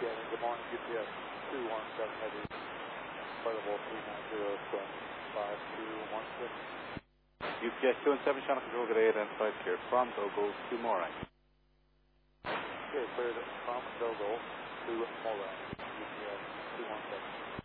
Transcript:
Yeah, good morning, UPS 217 heavy, portable 390 from 5216. UPS 217, channel control, good 8 and 5 cleared from Dogo to Morang. Okay, cleared from Dogo to Morang, UPS 217.